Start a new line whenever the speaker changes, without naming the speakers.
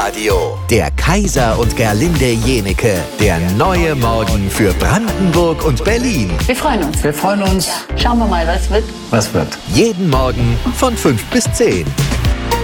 Morgenradio. Der Kaiser und Gerlinde Jenecke. Der neue Morgen für Brandenburg und Berlin.
Wir freuen uns.
Wir freuen uns.
Schauen wir mal, was wird.
Was wird?
Jeden Morgen von 5 bis 10.